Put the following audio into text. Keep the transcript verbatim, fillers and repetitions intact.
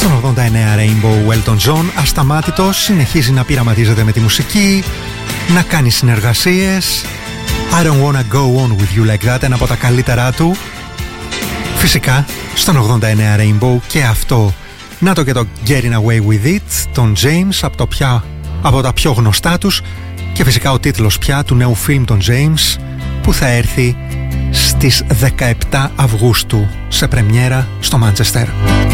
Στον ογδόντα εννέα Rainbow, Elton John ασταμάτητος, συνεχίζει να πειραματίζεται με τη μουσική, να κάνει συνεργασίες. I don't wanna go on with you like that, ένα από τα καλύτερά του. Φυσικά στον ογδόντα εννέα Rainbow και αυτό, να το και το Getting Away With It, τον James, από, το πια, από τα πιο γνωστά τους, και φυσικά ο τίτλος πια του νέου φιλμ των James, που θα έρθει στις δεκαεπτά Αυγούστου σε πρεμιέρα στο Μάντσεστερ.